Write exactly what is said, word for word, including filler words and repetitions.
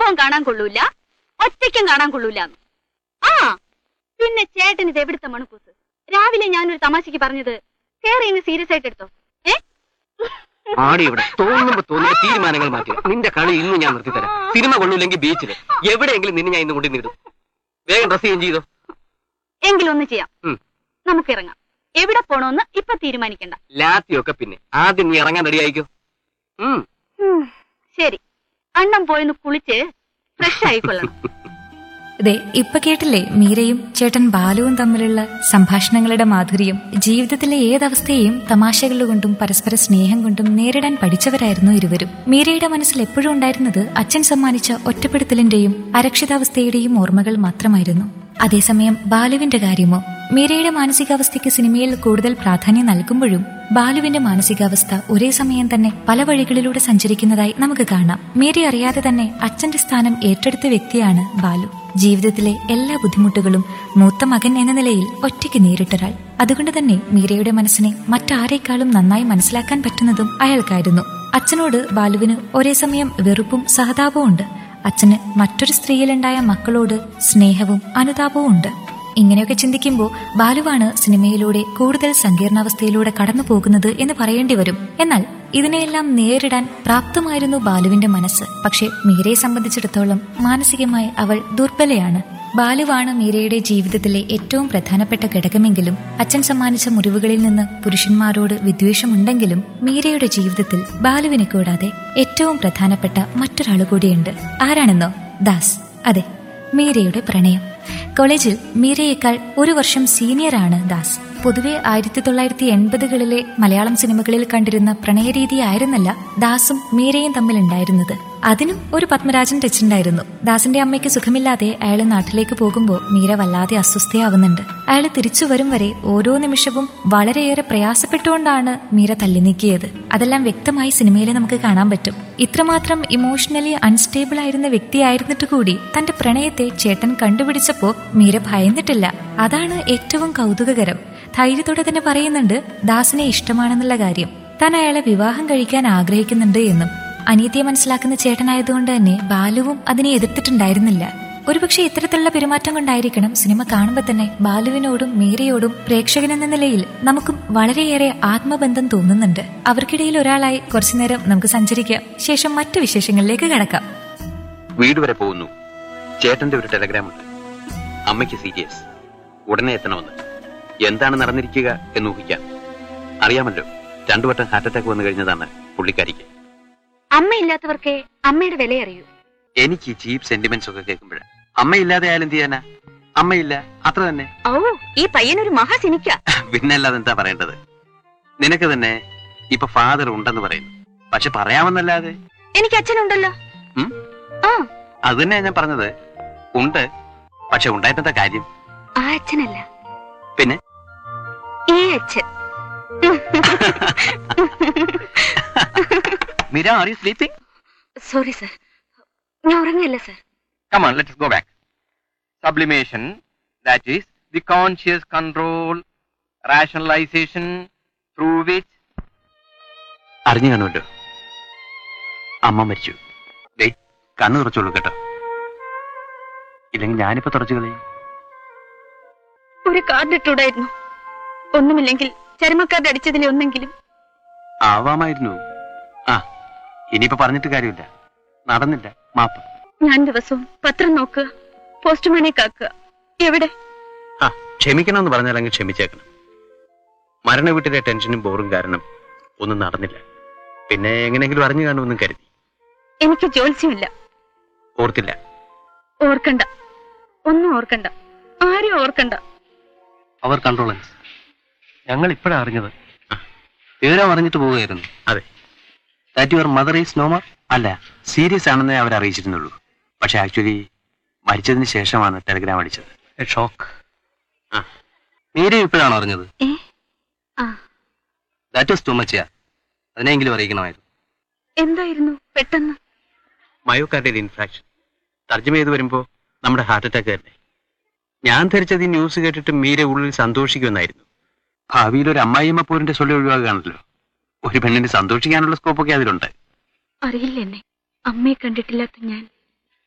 കുടുംബവും കാണാൻ കൊള്ളൂല, ഒറ്റയ്ക്കും കാണാൻ കൊള്ളൂല. ആ പിന്നെ ചേട്ടൻ ഇത് എവിടുത്തെ മണക്കൂസ്? രാവിലെ ഞാനൊരു തമാശക്ക് പറഞ്ഞത് കേറി ഇന്ന് സീരിയസ് ആയിട്ട് എടുത്തോ? ഏ ആടി ഇവിടെ തോന്നുമ്പോ തോന്നുമ്പോ തീരുമാനങ്ങൾ മാറ്റി. നിന്റെ കളി ഇന്ന് ഞാൻ നിർത്തി തരാം. സിനിമ കൊള്ളൂല്ലെങ്കിൽ ബീച്ചില് എവിടെയെങ്കിലും നിന്നെ ഞാൻ ഇന്ന് കൊണ്ടു നിടും. വേഗം ഡ്രസ് ചെയ്യും ചെയ്തോ. എങ്കിലൊന്ന് ചെയ്യാം, നമുക്ക് ഇറങ്ങാം. എവിടെ പോണോന്ന് ഇപ്പൊ തീരുമാനിക്കണ്ട. ലാത്തിയൊക്കെ പിന്നെ ആദ്യം നീ ഇറങ്ങാൻ റെഡി ആയിക്കോ. ശരി, അണ്ണം പോയിന്ന് കുളിച്ച് ഫ്രഷ് ആയിക്കൊള്ളണം. അതെ, ഇപ്പൊ കേട്ടില്ലേ മീരയും ചേട്ടൻ ബാലുവും തമ്മിലുള്ള സംഭാഷണങ്ങളുടെ മാധുര്യം. ജീവിതത്തിലെ ഏതവസ്ഥയെയും തമാശകളുകൊണ്ടും പരസ്പര സ്നേഹം കൊണ്ടും നേരിടാൻ പഠിച്ചവരായിരുന്നു ഇരുവരും. മീരയുടെ മനസ്സിൽ എപ്പോഴും ഉണ്ടായിരുന്നത് അച്ഛൻ സമ്മാനിച്ച ഒറ്റപ്പെടുത്തലിന്റെയും അരക്ഷിതാവസ്ഥയുടെയും ഓർമ്മകൾ മാത്രമായിരുന്നു. അതേസമയം ബാലുവിന്റെ കാര്യമോ? മീരയുടെ മാനസികാവസ്ഥയ്ക്ക് സിനിമയിൽ കൂടുതൽ പ്രാധാന്യം നൽകുമ്പോഴും ബാലുവിന്റെ മാനസികാവസ്ഥ ഒരേ സമയം തന്നെ പല വഴികളിലൂടെ സഞ്ചരിക്കുന്നതായി നമുക്ക് കാണാം. മീര അറിയാതെ തന്നെ അച്ഛന്റെ സ്ഥാനം ഏറ്റെടുത്ത വ്യക്തിയാണ് ബാലു. ജീവിതത്തിലെ എല്ലാ ബുദ്ധിമുട്ടുകളും മൂത്ത മകൻ എന്ന നിലയിൽ ഒറ്റയ്ക്ക് നേരിട്ടൊരാൾ. അതുകൊണ്ട് തന്നെ മീരയുടെ മനസ്സിനെ മറ്റാരേക്കാളും നന്നായി മനസ്സിലാക്കാൻ പറ്റുന്നതും അയാൾക്കായിരുന്നു. അച്ഛനോട് ബാലുവിന് ഒരേ സമയം വെറുപ്പും സഹതാപവും ഉണ്ട്. അച്ഛന് മറ്റൊരു സ്ത്രീയിലുണ്ടായ മക്കളോട് സ്നേഹവും അനുതാപവും ഉണ്ട്. ഇങ്ങനെയൊക്കെ ചിന്തിക്കുമ്പോൾ ബാലുവാണ് സിനിമയിലൂടെ കൂടുതൽ സങ്കീർണാവസ്ഥയിലൂടെ കടന്നു പോകുന്നത് എന്ന് പറയേണ്ടി വരും. എന്നാൽ ഇതിനെയെല്ലാം നേരിടാൻ പ്രാപ്തമായിരുന്നു ബാലുവിന്റെ മനസ്സ്. പക്ഷെ മീരയെ സംബന്ധിച്ചിടത്തോളം മാനസികമായി അവൾ ദുർബലയാണ്. ബാലുവാണ് മീരയുടെ ജീവിതത്തിലെ ഏറ്റവും പ്രധാനപ്പെട്ട ഘടകമെങ്കിലും അച്ഛൻ സമ്മാനിച്ച മുറിവുകളിൽ നിന്ന് പുരുഷന്മാരോട് വിദ്വേഷമുണ്ടെങ്കിലും മീരയുടെ ജീവിതത്തിൽ ബാലുവിനെ കൂടാതെ ഏറ്റവും പ്രധാനപ്പെട്ട മറ്റൊരാൾ കൂടിയുണ്ട്. ആരാണെന്നോ? ദാസ്. അതെ, മീരയുടെ പ്രണയം. കോളേജിൽ മീരയേക്കാൾ ഒരു വർഷം സീനിയറാണ് ദാസ്. പൊതുവെ ആയിരത്തി തൊള്ളായിരത്തി എൺപതുകളിലെ മലയാളം സിനിമകളിൽ കണ്ടിരുന്ന പ്രണയരീതി ആയിരുന്നല്ല ദാസും മീരയും തമ്മിൽ ഉണ്ടായിരുന്നത്. അതിനും ഒരു പത്മരാജൻ ടച്ചുണ്ടായിരുന്നു. ദാസിന്റെ അമ്മയ്ക്ക് സുഖമില്ലാതെ അയാൾ നാട്ടിലേക്ക് പോകുമ്പോൾ മീര വല്ലാതെ അസ്വസ്ഥയാവുന്നുണ്ട്. അയാൾ തിരിച്ചു വരും വരെ ഓരോ നിമിഷവും വളരെയേറെ പ്രയാസപ്പെട്ടുകൊണ്ടാണ് മീര തള്ളി നീക്കിയത്. അതെല്ലാം വ്യക്തമായി സിനിമയിൽ നമുക്ക് കാണാൻ പറ്റും. ഇത്രമാത്രം ഇമോഷണലി അൺസ്റ്റേബിൾ ആയിരുന്ന വ്യക്തിയായിരുന്നിട്ട് കൂടി തന്റെ പ്രണയത്തെ ചേട്ടൻ കണ്ടുപിടിച്ചപ്പോ മീര ഭയന്നിട്ടില്ല. അതാണ് ഏറ്റവും കൗതുകകരം. ധൈര്യത്തോടെ തന്നെ പറയുന്നുണ്ട് ദാസിനെ ഇഷ്ടമാണെന്നുള്ള കാര്യം. താൻ അയാളെ വിവാഹം കഴിക്കാൻ ആഗ്രഹിക്കുന്നുണ്ട് എന്നും. അനിയത്തിയെ മനസ്സിലാക്കുന്ന ചേട്ടനായതുകൊണ്ട് തന്നെ ബാലുവും അതിനെ എതിർത്തിട്ടുണ്ടായിരുന്നില്ല. ഒരുപക്ഷെ ഇത്തരത്തിലുള്ള പെരുമാറ്റം കൊണ്ടായിരിക്കണം സിനിമ കാണുമ്പോൾ തന്നെ ബാലുവിനോടും മീരയോടും പ്രേക്ഷകനെന്ന നിലയിൽ നമുക്കും വളരെയേറെ ആത്മബന്ധം തോന്നുന്നുണ്ട്. അവർക്കിടയിൽ ഒരാളായി കുറച്ചുനേരം നമുക്ക് സഞ്ചരിക്കാം. ശേഷം മറ്റു വിശേഷങ്ങളിലേക്ക് കടക്കാം. വീട് വരെ പോകുന്നു. ചേട്ടന്റെ ഒരു ടെലഗ്രാം ഉണ്ട്. അമ്മയ്ക്ക് സീരിയസ്, ഉടനെ എത്തണമെന്ന്. എന്താണ് നടന്നിരിക്കുക എന്ന് ഊഹിക്കാം. അറിയാമല്ലോ, രണ്ടു വട്ടം ഹാർട്ട് അറ്റാക്ക് വന്നു കഴിഞ്ഞതാണ് പുള്ളിക്കാരിക്ക്. അമ്മയില്ലാത്തവർക്ക് അമ്മയുടെ വില അറിയൂ. എനിക്ക് ഈ ചീപ്പ് സെന്റിമെന്റ്സ് ഒക്കെ കേൾക്കുമ്പോഴാണ്. അമ്മയില്ലാതെ ആയാലും എന്ത് ചെയ്യാനാ? അമ്മയില്ല, അത്ര തന്നെ. ഓ, ഈ പയ്യനൊരു മഹാസിനിക്ക. പിന്നല്ലാതെ എന്താ പറയേണ്ടത്? നിനക്ക് തന്നെ ഇപ്പൊ ഫാദർ ഉണ്ടെന്ന് പറയുന്നു. പക്ഷെ പറയാമെന്നല്ലാതെ. എനിക്ക് അച്ഛനുണ്ടല്ലോ. അത് തന്നെയാ ഞാൻ പറഞ്ഞത്. ഉണ്ട്, പക്ഷെ ഉണ്ടായിട്ടെന്താ കാര്യം? ആ അച്ഛനല്ല, പിന്നെ ഈ അച്ഛൻ. Mira, are you sleeping? Sorry, sir. ഞാൻ ഉറങ്ങില്ല, sir. Come on, let's go back. Sublimation, that is the conscious control, rationalization through which. അറിഞ്ഞു കാണുമല്ലോ, അമ്മ മരിച്ചു. കണ്ണു തുറച്ചോളൂ കേട്ടോ, ഇല്ലെങ്കിൽ ഞാനിപ്പോ തുറച്ചു കളയും. ഒരു കാർഡ് ഇട്ടൂടായിരുന്നു. ഒന്നുമില്ലെങ്കിൽ ചരമക്കാർഡ് അടിച്ചതിലെ ഒന്നെങ്കിലും ആവാമായിരുന്നു. ആ, ഇനിയിപ്പോ പറഞ്ഞിട്ട് കാര്യമില്ല. നടന്നില്ല, മാപ്പ്. ഞാൻ ദിവസവും പത്രം നോക്കുക, പോസ്റ്റ്മാനെ കാക്കുക. എവിടെ? ആ, ക്ഷമിക്കണമെന്ന് പറഞ്ഞാൽ അങ്ങ് ക്ഷമിച്ചേക്കണം. മരണ വീട്ടിലെ ടെൻഷനും ബോറും കാരണം ഒന്നും നടന്നില്ല. പിന്നെ എങ്ങനെയെങ്കിലും അറിഞ്ഞു കാണുമെന്നും കരുതി. എനിക്ക് ജോത്സ്യമില്ല. ഓർത്തില്ല? ഓർക്കണ്ട, ഒന്നും ഓർക്കണ്ട, ആരും ഓർക്കണ്ട. അവർ കൺട്രോളൻസ് ഞങ്ങൾ ഇപ്പോഴാണ് അറിഞ്ഞത്. വിവരം അറിഞ്ഞിട്ട് പോവുകയായിരുന്നു. അതെ. That your mother is no more? അല്ല, സീരിയസ് ആണെന്നേ അവർ അറിയിച്ചിരുന്നുള്ളൂ. പക്ഷെ ആക്ച്വലി മരിച്ചതിന് ശേഷമാണ് ടെലിഗ്രാം അടിച്ചത്. ഷോക്ക്. ആ, മീര ഇപ്പോഴാണോ അറിഞ്ഞത്? That was too much. അതിനെങ്കിലും അറിയിക്കണമായിരുന്നു. എന്തായിരുന്നു പെട്ടെന്ന്? Myocardial infarction. തർജ്ജമ ചെയ്ത് വരുമ്പോ നമ്മുടെ ഹാർട്ട് അറ്റാക്ക് തന്നെ. ഞാൻ ധരിച്ചത് ഈ ന്യൂസ് കേട്ടിട്ട് മീര ഉള്ളിൽ സന്തോഷിക്കുമെന്നായിരുന്നു. ഭാവിയിൽ ഒരു അമ്മായിയമ്മ പോരിന്റെ സ്വല്ലം ഒഴിവാക്കുകയാണല്ലോ. ഒരു പെണ്ണിന് സന്തോഷിക്കാനുള്ള സ്കോപ്പൊക്കെ അതിലുണ്ട്. അറിയില്ല, എന്നെ അമ്മയെ കണ്ടിട്ടില്ലാത്ത ഞാൻ